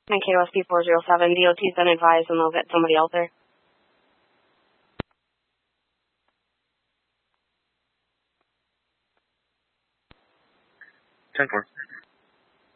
And KOSP 407, DOT's been advised and they'll get somebody out there. 10-4.